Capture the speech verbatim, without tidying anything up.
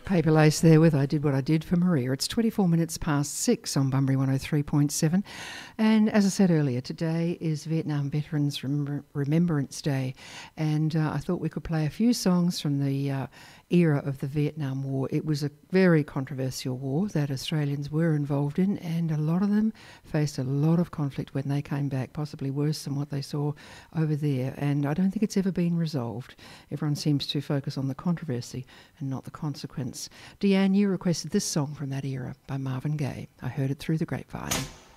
Paper Lace there with I Did What I Did for Maria. It's twenty-four minutes past six on Bunbury one oh three point seven. And as I said earlier, today is Vietnam Veterans Remember- Remembrance Day. And uh, I thought we could play a few songs from the uh, era of the Vietnam War. It was a very controversial war that Australians were involved in, and a lot of them faced a lot of conflict when they came back, possibly worse than what they saw over there. And I don't think it's ever been resolved. Everyone seems to focus on the controversy and not the consequence. Deanne, you requested this song from that era by Marvin Gaye. I heard it through the grapevine.